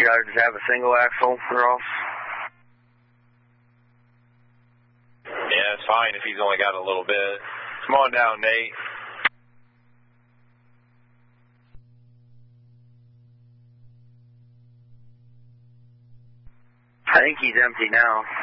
You'd rather just have a single axle, Ross? Yeah, it's fine if he's only got a little bit. Come on down, Nate. I think he's empty now.